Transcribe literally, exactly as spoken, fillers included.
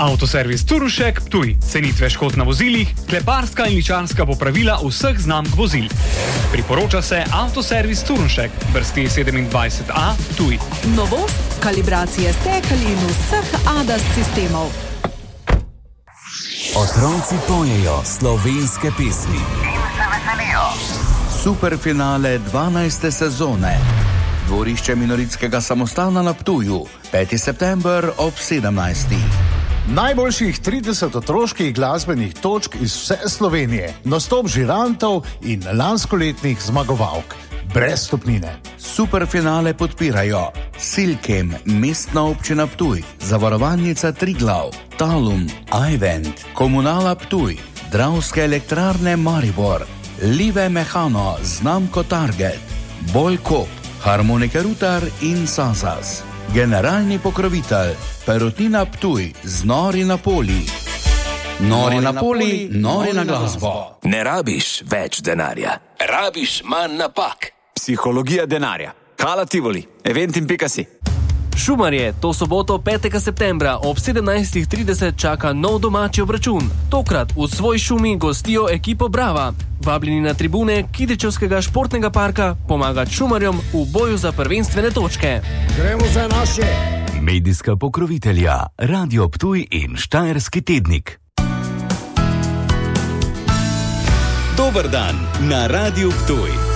Avtoservis Turušek Ptuj. Cenitve škod na vozilih, kleparska in ličarska popravila vseh znamk vozil. Priporoča se Avtoservis Turušek, vrsti sedemindvajset A Ptuj. Novost, kalibracije stekel in vseh A D A S sistemov. Otroci pojejo slovenske pesmi in se veselijo. Superfinale dvanajste sezone. Dvorišče Minoritskega samostana na Ptuju. peti september ob sedemnajstih. Najboljših trideset otroških glasbenih točk iz vse Slovenije, nastop žirantov in lanskoletnih zmagovalk. Brez stopnine. Superfinale podpirajo Silkem, Mestna občina Ptuj, Zavarovalnica Triglav, Talum, iVent, Komunala Ptuj, Dravske elektrarne Maribor, Live Mehano, znamko Target, Bolkop, Harmonike Rutar in Sazas. Generalni pokrovitelj Perutnina Ptuj z Nori na Poli. Nori na Poli, nori na glasbo. Ne rabiš več denarja, rabiš manj napak. Psihologija denarja. Hala Tivoli, eventim pika si. Šumarje, to soboto petega septembra ob sedemnajstih trideset čaka nov domači obračun. Tokrat v svoj Šumi gostijo ekipo Brava. Vabljeni na tribune Kidričevskega športnega parka pomagati Šumarjem v boju za prvenstvene točke. Gremo za naše. Medijska pokrovitelja Radio Ptuj in Štajerski tednik. Dober dan na Radio Ptuj.